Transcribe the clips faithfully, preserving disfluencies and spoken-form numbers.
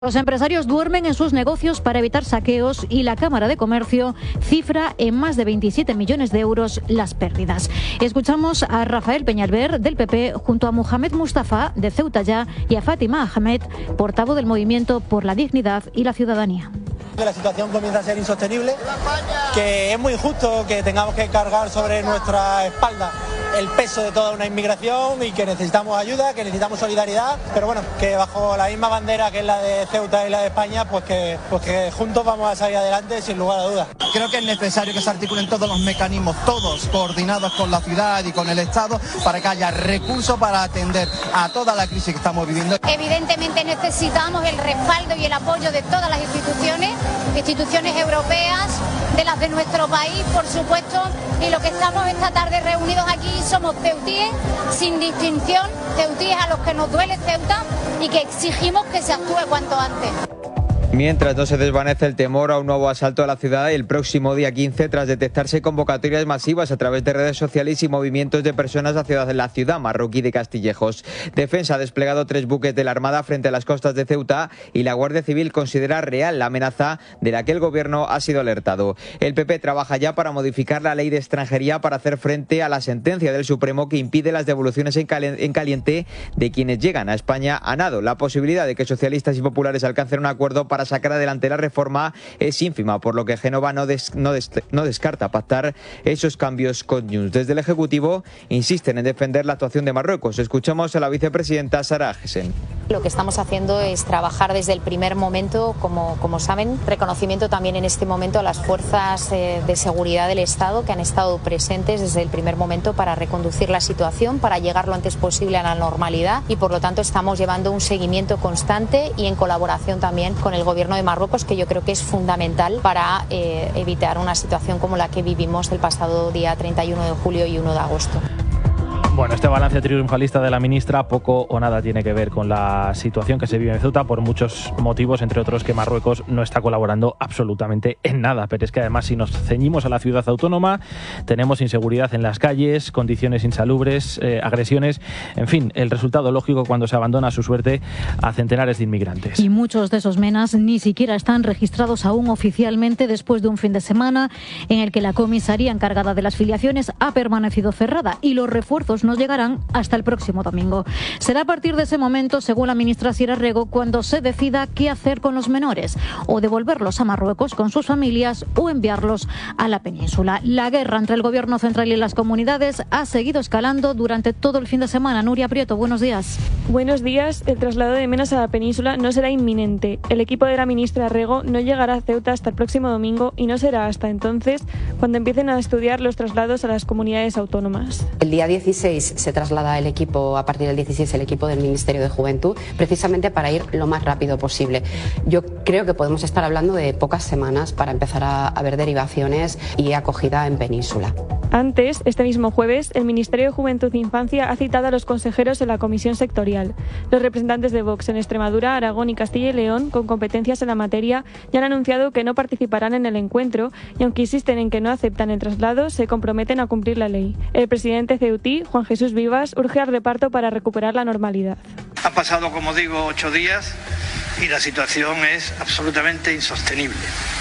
Los empresarios duermen en sus negocios para evitar saqueos y la Cámara de Comercio cifra en más de veintisiete millones de euros las pérdidas. Escuchamos a Rafael Peñalver del P P junto a Mohamed Mustafa de Ceuta Ya y a Fátima Ahmed, portavoz del Movimiento por la Dignidad y la Ciudadanía. La situación comienza a ser insostenible, que es muy injusto que tengamos que cargar sobre nuestra espalda el peso de toda una inmigración y que necesitamos ayuda, que necesitamos solidaridad, pero bueno, que bajo la misma bandera que es la de Ceuta y la de España, pues que, pues que juntos vamos a salir adelante sin lugar a dudas. Creo que es necesario que se articulen todos los mecanismos, todos coordinados con la ciudad y con el Estado, para que haya recursos para atender a toda la crisis que estamos viviendo. Evidentemente necesitamos el respaldo y el apoyo de todas las instituciones, instituciones europeas, de las de nuestro país, por supuesto, y lo que estamos esta tarde reunidos aquí somos ceutíes sin distinción, ceutíes a los que nos duele Ceuta y que exigimos que se actúe cuanto antes. Mientras no se desvanece el temor a un nuevo asalto a la ciudad el próximo día quince, tras detectarse convocatorias masivas a través de redes sociales y movimientos de personas hacia la ciudad marroquí de Castillejos. Defensa ha desplegado tres buques de la Armada frente a las costas de Ceuta y la Guardia Civil considera real la amenaza de la que el gobierno ha sido alertado. El P P trabaja ya para modificar la ley de extranjería para hacer frente a la sentencia del Supremo que impide las devoluciones en caliente de quienes llegan a España a nado. La posibilidad de que socialistas y populares alcancen un acuerdo para sacar adelante la reforma es ínfima, por lo que Génova no, des, no, des, no descarta pactar esos cambios con Junts. Desde el Ejecutivo insisten en defender la actuación de Marruecos. Escuchamos a la vicepresidenta Sara Agesen. Lo que estamos haciendo es trabajar desde el primer momento, como, como saben, reconocimiento también en este momento a las fuerzas eh, de seguridad del Estado que han estado presentes desde el primer momento para reconducir la situación, para llegar lo antes posible a la normalidad y por lo tanto estamos llevando un seguimiento constante y en colaboración también con el Gobierno de Marruecos, que yo creo que es fundamental para eh, evitar una situación como la que vivimos el pasado día treinta y uno de julio y uno de agosto. Bueno, este balance triunfalista de la ministra poco o nada tiene que ver con la situación que se vive en Ceuta por muchos motivos, entre otros que Marruecos no está colaborando absolutamente en nada. Pero es que además, si nos ceñimos a la ciudad autónoma, tenemos inseguridad en las calles, condiciones insalubres, eh, agresiones, en fin, el resultado lógico cuando se abandona a su suerte a centenares de inmigrantes. Y muchos de esos menas ni siquiera están registrados aún oficialmente después de un fin de semana en el que la comisaría encargada de las filiaciones ha permanecido cerrada y los refuerzos no llegarán hasta el próximo domingo. Será a partir de ese momento, según la ministra Sira Rego, cuando se decida qué hacer con los menores, o devolverlos a Marruecos con sus familias o enviarlos a la península. La guerra entre el Gobierno central y las comunidades ha seguido escalando durante todo el fin de semana. Nuria Prieto, buenos días. Buenos días. El traslado de menas a la península no será inminente. El equipo de la ministra Rego no llegará a Ceuta hasta el próximo domingo y no será hasta entonces cuando empiecen a estudiar los traslados a las comunidades autónomas. El día dieciséis se traslada el equipo, a partir del dieciséis, el equipo del Ministerio de Juventud, precisamente para ir lo más rápido posible. Yo creo que podemos estar hablando de pocas semanas para empezar a, a ver derivaciones y acogida en península. Antes, este mismo jueves, el Ministerio de Juventud e Infancia ha citado a los consejeros en la comisión sectorial. Los representantes de Vox en Extremadura, Aragón y Castilla y León, con competencias en la materia, ya han anunciado que no participarán en el encuentro y, aunque insisten en que no aceptan el traslado, se comprometen a cumplir la ley. El presidente ceutí, Juan Jesús Vivas, urge al reparto para recuperar la normalidad. Han pasado, como digo, ocho días y la situación es absolutamente insostenible.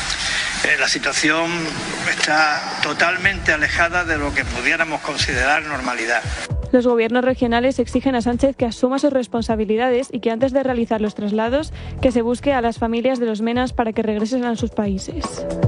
Eh, la situación está totalmente alejada de lo que pudiéramos considerar normalidad. Los gobiernos regionales exigen a Sánchez que asuma sus responsabilidades y que antes de realizar los traslados, que se busque a las familias de los menas para que regresen a sus países.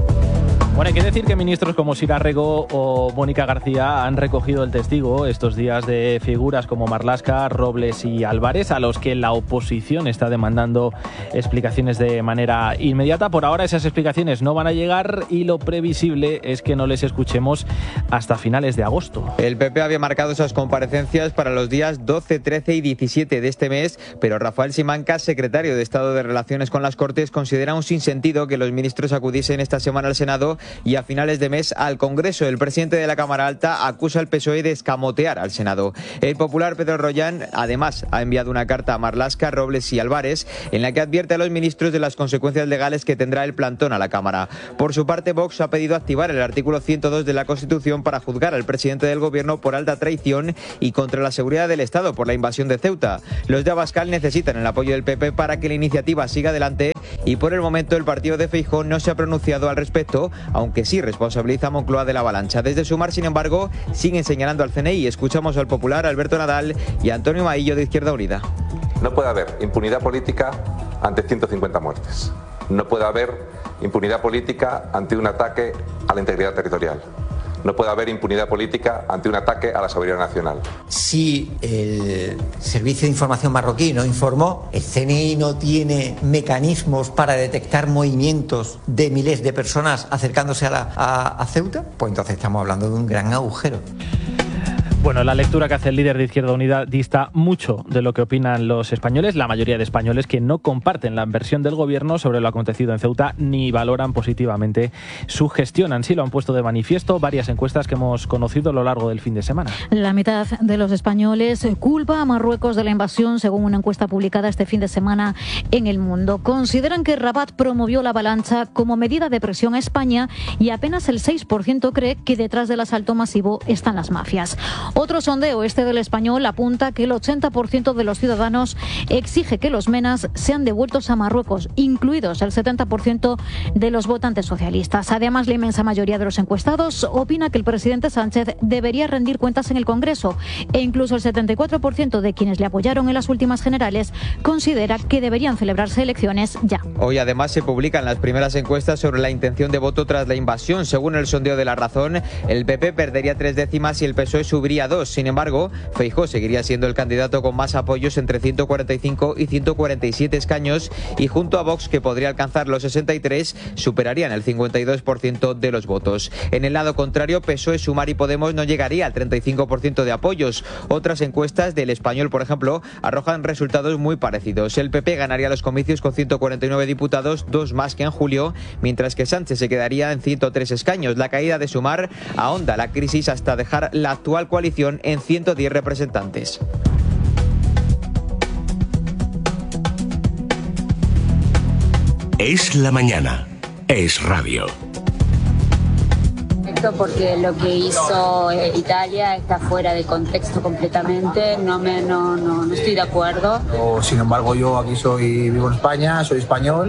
Bueno, hay que decir que ministros como Sira Rego o Mónica García han recogido el testigo estos días de figuras como Marlaska, Robles y Álvarez, a los que la oposición está demandando explicaciones de manera inmediata. Por ahora esas explicaciones no van a llegar y lo previsible es que no les escuchemos hasta finales de agosto. El P P había marcado esas comparecencias para los días doce, trece y diecisiete de este mes, pero Rafael Simancas, secretario de Estado de Relaciones con las Cortes, considera un sinsentido que los ministros acudiesen esta semana al Senado y a finales de mes al Congreso. El presidente de la Cámara Alta acusa al P S O E de escamotear al Senado. El popular Pedro Rollán, además, ha enviado una carta a Marlaska, Robles y Álvarez en la que advierte a los ministros de las consecuencias legales que tendrá el plantón a la Cámara. Por su parte, Vox ha pedido activar el artículo ciento dos de la Constitución para juzgar al presidente del Gobierno por alta traición y contra la seguridad del Estado por la invasión de Ceuta. Los de Abascal necesitan el apoyo del P P para que la iniciativa siga adelante y por el momento el partido de Feijóo no se ha pronunciado al respecto, aunque sí responsabiliza a Moncloa de la avalancha. Desde Sumar, sin embargo, siguen señalando al C N I. Escuchamos al popular Alberto Nadal y a Antonio Maillo de Izquierda Unida. No puede haber impunidad política ante ciento cincuenta muertes. No puede haber impunidad política ante un ataque a la integridad territorial. No puede haber impunidad política ante un ataque a la seguridad nacional. Si el Servicio de Información marroquí no informó, el C N I no tiene mecanismos para detectar movimientos de miles de personas acercándose a, la, a, a Ceuta, pues entonces estamos hablando de un gran agujero. Bueno, la lectura que hace el líder de Izquierda Unida dista mucho de lo que opinan los españoles, la mayoría de españoles que no comparten la versión del gobierno sobre lo acontecido en Ceuta ni valoran positivamente su gestión. Así lo han puesto de manifiesto varias encuestas que hemos conocido a lo largo del fin de semana. La mitad de los españoles culpa a Marruecos de la invasión, según una encuesta publicada este fin de semana en El Mundo. Consideran que Rabat promovió la avalancha como medida de presión a España y apenas el seis por ciento cree que detrás del asalto masivo están las mafias. Otro sondeo, este del Español, apunta que el ochenta por ciento de los ciudadanos exige que los menas sean devueltos a Marruecos, incluidos el setenta por ciento de los votantes socialistas. Además, la inmensa mayoría de los encuestados opina que el presidente Sánchez debería rendir cuentas en el Congreso e incluso el setenta y cuatro por ciento de quienes le apoyaron en las últimas generales considera que deberían celebrarse elecciones ya. Hoy además se publican las primeras encuestas sobre la intención de voto tras la invasión. Según el sondeo de La Razón, el P P perdería tres décimas y el P S O E subiría dos. Sin embargo, Feijóo seguiría siendo el candidato con más apoyos, entre ciento cuarenta y cinco y ciento cuarenta y siete escaños, y junto a Vox, que podría alcanzar los sesenta y tres, superarían el cincuenta y dos por ciento de los votos. En el lado contrario, P S O E, Sumar y Podemos no llegaría al treinta y cinco por ciento de apoyos. Otras encuestas del Español, por ejemplo, arrojan resultados muy parecidos. El P P ganaría los comicios con ciento cuarenta y nueve diputados, dos más que en julio, mientras que Sánchez se quedaría en ciento tres escaños. La caída de Sumar ahonda la crisis hasta dejar la actual coalición en ciento diez representantes. Es la mañana. Es radio. Porque lo que hizo Italia está fuera de contexto completamente, no, me, no, no, no estoy de acuerdo. O, sin embargo, yo aquí soy vivo en España, soy español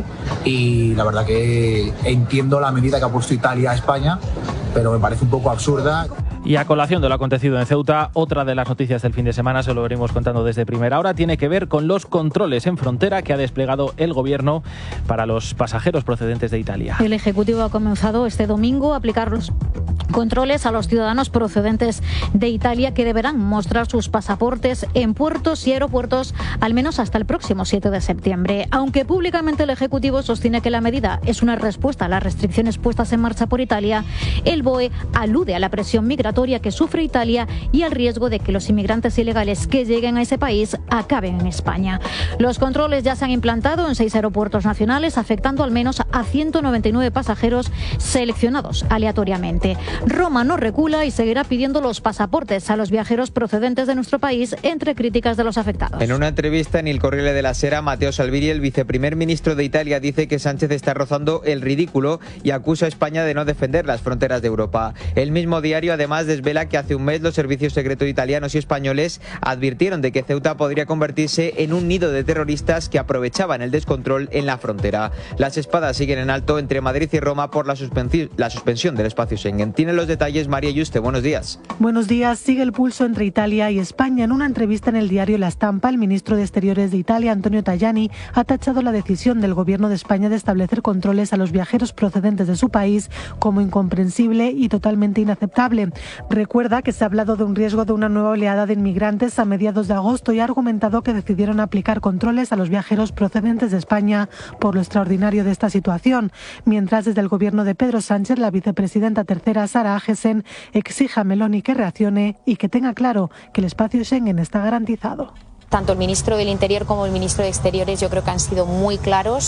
y la verdad que entiendo la medida que ha puesto Italia a España, pero me parece un poco absurda. Y a colación de lo acontecido en Ceuta, otra de las noticias del fin de semana, se lo venimos contando desde primera hora, tiene que ver con los controles en frontera que ha desplegado el gobierno para los pasajeros procedentes de Italia. El Ejecutivo ha comenzado este domingo a aplicar los controles a los ciudadanos procedentes de Italia, que deberán mostrar sus pasaportes en puertos y aeropuertos al menos hasta el próximo siete de septiembre. Aunque públicamente el Ejecutivo sostiene que la medida es una respuesta a las restricciones puestas en marcha por Italia, el B O E alude a la presión migratoria que sufre Italia y al riesgo de que los inmigrantes ilegales que lleguen a ese país acaben en España. Los controles ya se han implantado en seis aeropuertos nacionales, afectando al menos a ciento noventa y nueve pasajeros seleccionados aleatoriamente. Roma no recula y seguirá pidiendo los pasaportes a los viajeros procedentes de nuestro país, entre críticas de los afectados. En una entrevista en Il Corriere della Sera, Matteo Salvini, el viceprimer ministro de Italia, dice que Sánchez está rozando el ridículo y acusa a España de no defender las fronteras de Europa. El mismo diario además desvela que hace un mes los servicios secretos italianos y españoles advirtieron de que Ceuta podría convertirse en un nido de terroristas que aprovechaban el descontrol en la frontera. Las espadas siguen en alto entre Madrid y Roma por la, suspensi- la suspensión del espacio Schengen. Tienen los detalles María Yuste. Buenos días. Buenos días. Sigue el pulso entre Italia y España. En una entrevista en el diario La Stampa, el ministro de Exteriores de Italia, Antonio Tajani, ha tachado la decisión del gobierno de España de establecer controles a los viajeros procedentes de su país como incomprensible y totalmente inaceptable. Recuerda que se ha hablado de un riesgo de una nueva oleada de inmigrantes a mediados de agosto y ha argumentado que decidieron aplicar controles a los viajeros procedentes de España por lo extraordinario de esta situación. Mientras, desde el gobierno de Pedro Sánchez, la vicepresidenta tercera, Sara Agesen, exige a Meloni que reaccione y que tenga claro que el espacio Schengen está garantizado. Tanto el ministro del Interior como el ministro de Exteriores yo creo que han sido muy claros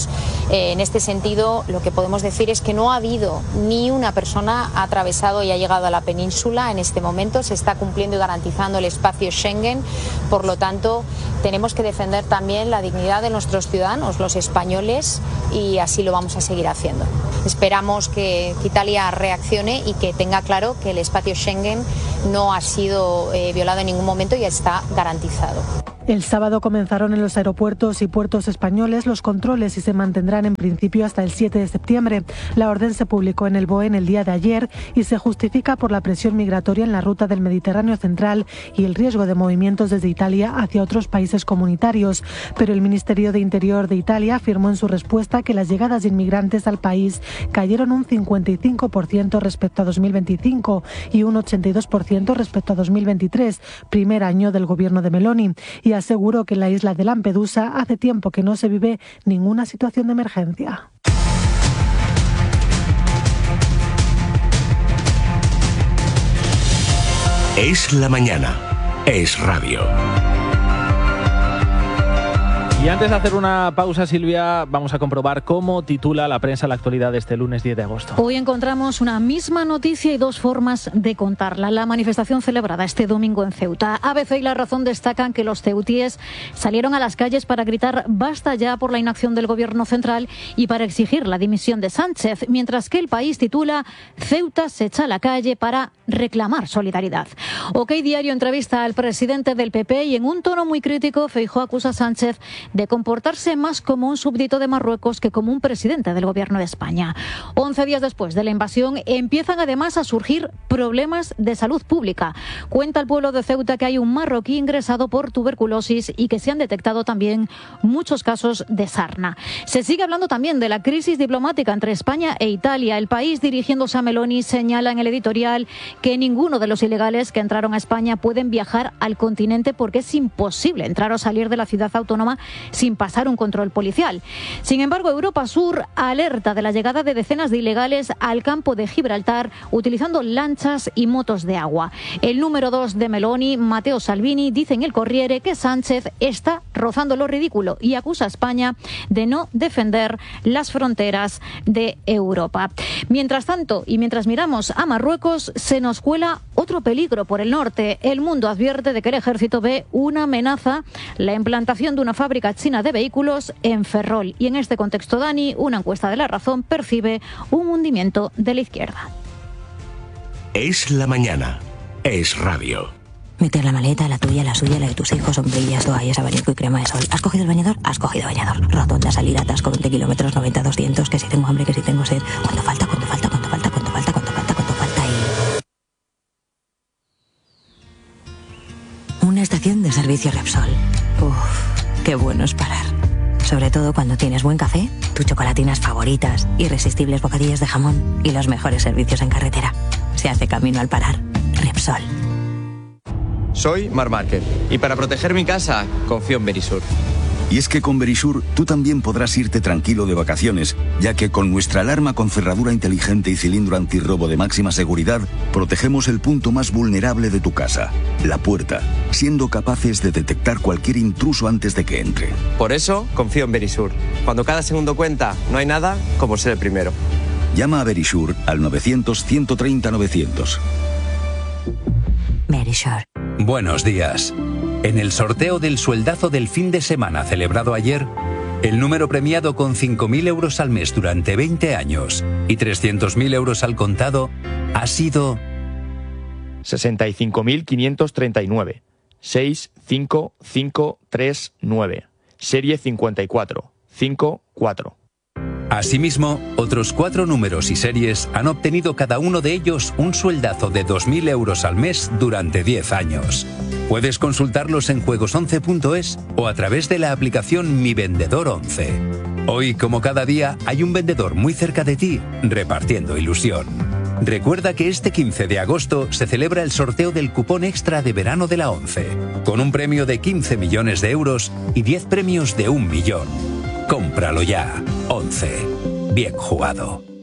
Eh, en este sentido, lo que podemos decir es que no ha habido ni una persona ha atravesado y ha llegado a la península en este momento. Se está cumpliendo y garantizando el espacio Schengen. Por lo tanto, tenemos que defender también la dignidad de nuestros ciudadanos, los españoles, y así lo vamos a seguir haciendo. Esperamos que, que Italia reaccione y que tenga claro que el espacio Schengen no ha sido eh, violado en ningún momento y está garantizado. El sábado comenzaron en los aeropuertos y puertos españoles los controles y se mantendrán en principio hasta el siete de septiembre. La orden se publicó en el B O E en el día de ayer y se justifica por la presión migratoria en la ruta del Mediterráneo central y el riesgo de movimientos desde Italia hacia otros países comunitarios. Pero el Ministerio de Interior de Italia afirmó en su respuesta que las llegadas de inmigrantes al país cayeron un cincuenta y cinco por ciento respecto a dos mil veinticinco y un ochenta y dos por ciento respecto a dos mil veintitrés, primer año del gobierno de Meloni. Y aseguró que en la isla de Lampedusa hace tiempo que no se vive ninguna situación de emergencia. Es la mañana. Es radio. Y antes de hacer una pausa, Silvia, vamos a comprobar cómo titula la prensa la actualidad de este lunes diez de agosto. Hoy encontramos una misma noticia y dos formas de contarla. La manifestación celebrada este domingo en Ceuta. A B C y La Razón destacan que los ceutíes salieron a las calles para gritar basta ya por la inacción del gobierno central y para exigir la dimisión de Sánchez, mientras que El País titula Ceuta se echa a la calle para reclamar solidaridad. OK Diario entrevista al presidente del P P y en un tono muy crítico Feijóo acusa a Sánchez de comportarse más como un súbdito de Marruecos que como un presidente del gobierno de España. Once días después de la invasión empiezan además a surgir problemas de salud pública. Cuenta el pueblo de Ceuta que hay un marroquí ingresado por tuberculosis y que se han detectado también muchos casos de sarna. Se sigue hablando también de la crisis diplomática entre España e Italia. El País, dirigiéndose a Meloni, señala en el editorial que ninguno de los ilegales que entraron a España pueden viajar al continente porque es imposible entrar o salir de la ciudad autónoma sin pasar un control policial. Sin embargo, Europa Sur alerta de la llegada de decenas de ilegales al campo de Gibraltar utilizando lanchas y motos de agua. El número dos de Meloni, Matteo Salvini, dice en el Corriere que Sánchez está rozando lo ridículo y acusa a España de no defender las fronteras de Europa. Mientras tanto, y mientras miramos a Marruecos, se nos cuela otro peligro por el norte. El Mundo advierte de que el ejército ve una amenaza, la implantación de una fábrica china de vehículos en Ferrol. Y en este contexto, Dani, una encuesta de La Razón percibe un hundimiento de la izquierda. Es la mañana. Es radio. Meter la maleta, la tuya, la suya, la de tus hijos, sombrillas, toallas, abanico y crema de sol. ¿Has cogido el bañador? Has cogido bañador. Rotonda, salir, atasco, veinte kilómetros, noventa, doscientos, que si tengo hambre, que si tengo sed. ¿Cuánto falta? ¿Cuánto falta? ¿Cuánto falta? ¿Cuánto falta? ¿Cuánto falta? ¿Cuánto falta? Y... una estación de servicio Repsol. Uf, qué bueno es parar. Sobre todo cuando tienes buen café, tus chocolatinas favoritas, irresistibles bocadillas de jamón y los mejores servicios en carretera. Se hace camino al parar. Repsol. Soy Marc Márquez y para proteger mi casa confío en Verisur. Y es que con Verisur tú también podrás irte tranquilo de vacaciones, ya que con nuestra alarma con cerradura inteligente y cilindro antirrobo de máxima seguridad, protegemos el punto más vulnerable de tu casa, la puerta, siendo capaces de detectar cualquier intruso antes de que entre. Por eso confío en Verisur. Cuando cada segundo cuenta, no hay nada como ser el primero. Llama a Verisur al novecientos, ciento treinta, novecientos. Verisur. Buenos días. En el sorteo del sueldazo del fin de semana celebrado ayer, el número premiado con cinco mil euros al mes durante veinte años y trescientos mil euros al contado ha sido sesenta y cinco mil quinientos treinta y nueve, seis cinco cinco tres nueve, serie cincuenta y cuatro, cincuenta y cuatro. Asimismo, otros cuatro números y series han obtenido cada uno de ellos un sueldazo de dos mil euros al mes durante diez años. Puedes consultarlos en juegos once punto es o a través de la aplicación Mi Vendedor once. Hoy, como cada día, hay un vendedor muy cerca de ti repartiendo ilusión. Recuerda que este quince de agosto se celebra el sorteo del cupón extra de verano de la ONCE, con un premio de quince millones de euros y diez premios de un millón. Cómpralo ya. once. Bien jugado.